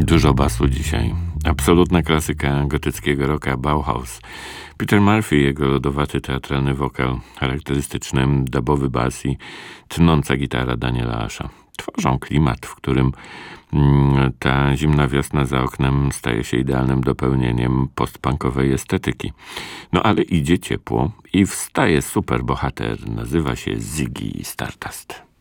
Dużo basu dzisiaj. Absolutna klasyka gotyckiego rocka Bauhaus. Peter Murphy, jego lodowaty teatralny wokal, charakterystyczny dubowy bas i tnąca gitara Daniela Asha. Tworzą klimat, w którym ta zimna wiosna za oknem staje się idealnym dopełnieniem postpunkowej estetyki. No ale idzie ciepło i wstaje superbohater. Nazywa się Ziggy Stardust.